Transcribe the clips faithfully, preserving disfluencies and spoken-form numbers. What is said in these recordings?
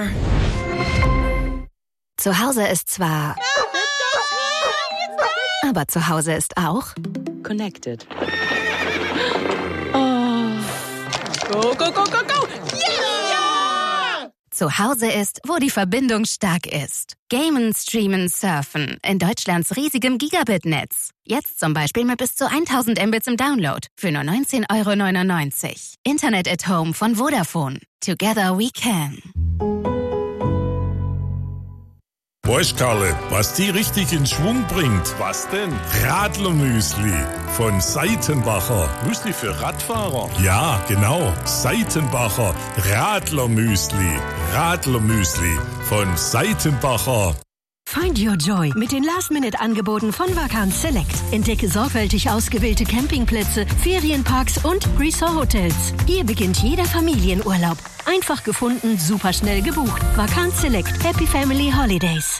Zu Hause ist zwar... Aber zu Hause ist auch... Connected. Oh. Go, go, go, go, go! Yeah! Zu Hause ist, wo die Verbindung stark ist. Gamen, streamen, surfen. In Deutschlands riesigem Gigabit-Netz. Jetzt zum Beispiel mit bis zu tausend Mbits im Download. Für nur neunzehn Euro neunundneunzig. Internet at Home von Vodafone. Together we can. Weißt Karle, was die richtig in Schwung bringt? Was denn? Radlermüsli von Seitenbacher. Müsli für Radfahrer? Ja, genau. Seitenbacher Radlermüsli. Radlermüsli von Seitenbacher. Find your joy mit den Last-Minute-Angeboten von Vacanz Select. Entdecke sorgfältig ausgewählte Campingplätze, Ferienparks und Resort-Hotels. Hier beginnt jeder Familienurlaub. Einfach gefunden, superschnell gebucht. Vacanz Select. Happy Family Holidays.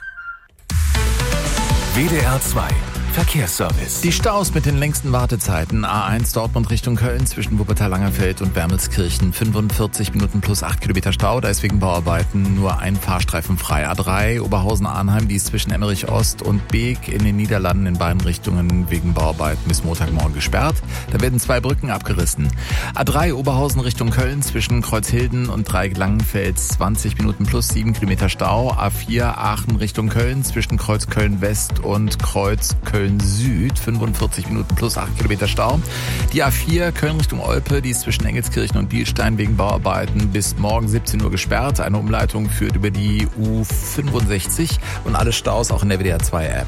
W D R zwei Verkehrsservice. Die Staus mit den längsten Wartezeiten. A eins Dortmund Richtung Köln zwischen Wuppertal-Langerfeld und Wermelskirchen. fünfundvierzig Minuten plus acht Kilometer Stau. Da ist wegen Bauarbeiten nur ein Fahrstreifen frei. A drei Oberhausen-Arnheim, die ist zwischen Emmerich Ost und Beek in den Niederlanden in beiden Richtungen wegen Bauarbeiten bis Montagmorgen gesperrt. Da werden zwei Brücken abgerissen. A drei Oberhausen Richtung Köln zwischen Kreuzhilden und Dreieck-Langenfels. zwanzig Minuten plus sieben Kilometer Stau. A vier Aachen Richtung Köln zwischen Kreuz Köln-West und Kreuz Köln Süd, fünfundvierzig Minuten plus acht Kilometer Stau. Die A vier Köln Richtung Olpe, die ist zwischen Engelskirchen und Bielstein wegen Bauarbeiten bis morgen siebzehn Uhr gesperrt. Eine Umleitung führt über die U fünfundsechzig und alle Staus auch in der W D R zwei App.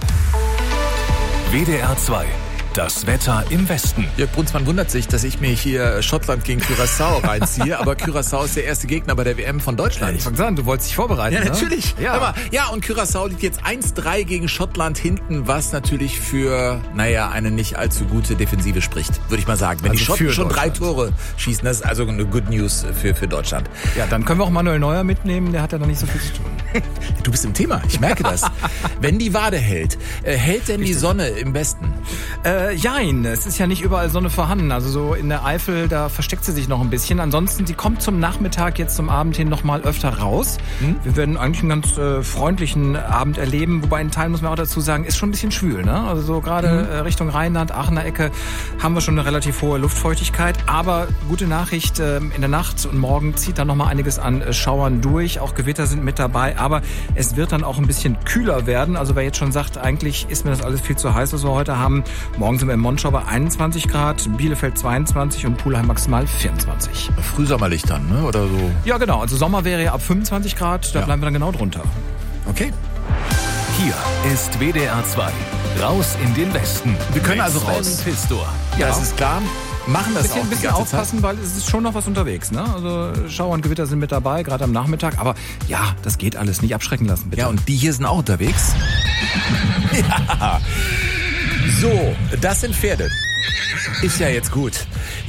W D R zwei. Das Wetter im Westen. Jörg Brunsmann wundert sich, dass ich mir hier Schottland gegen Curaçao reinziehe, aber Curaçao ist der erste Gegner bei der W M von Deutschland. Ich fang an, du wolltest dich vorbereiten. Ja, ne? natürlich. Ja. Hör mal, ja, und Curaçao liegt jetzt eins drei gegen Schottland hinten, was natürlich für, naja, eine nicht allzu gute Defensive spricht, würde ich mal sagen. Wenn Also die Schotten für schon drei Deutschland. Tore schießen, das ist also eine Good News für, für Deutschland. Ja, dann können wir auch Manuel Neuer mitnehmen, der hat ja noch nicht so viel zu tun. Du bist im Thema, ich merke das. Wenn die Wade hält, äh, hält denn die Sonne im Westen? Äh, jein, es ist ja nicht überall Sonne vorhanden. Also so in der Eifel, da versteckt sie sich noch ein bisschen. Ansonsten, sie kommt zum Nachmittag, jetzt zum Abend hin noch mal öfter raus. Hm? Wir werden eigentlich einen ganz äh, freundlichen Abend erleben. Wobei in Teilen, muss man auch dazu sagen, ist schon ein bisschen schwül. Ne? Also so gerade hm. äh, Richtung Rheinland, Aachener Ecke haben wir schon eine relativ hohe Luftfeuchtigkeit. Aber gute Nachricht, äh, in der Nacht und morgen zieht dann noch mal einiges an äh, Schauern durch. Auch Gewitter sind mit dabei. Aber es wird dann auch ein bisschen kühler werden. Also wer jetzt schon sagt, eigentlich ist mir das alles viel zu heiß, was wir heute haben. Morgen sind wir in Monschau bei einundzwanzig Grad, Bielefeld zweiundzwanzig und Pulheim maximal vierundzwanzig. Frühsommerlich dann, ne? Oder so? Ja, genau. Also Sommer wäre ja ab fünfundzwanzig Grad, da Ja. bleiben wir dann genau drunter. Okay. Hier ist W D R zwei. Raus in den Westen. Wir können also Sven raus. Pistor. Ja, das ist klar. Machen das Bisschen, auch die bisschen ganze aufpassen, Zeit. weil es ist schon noch was unterwegs. Ne? Also Schauer und Gewitter sind mit dabei, gerade am Nachmittag. Aber ja, das geht alles. Nicht abschrecken lassen, bitte. Ja, und die hier sind auch unterwegs. Ja. So, das sind Pferde. Ist ja jetzt gut.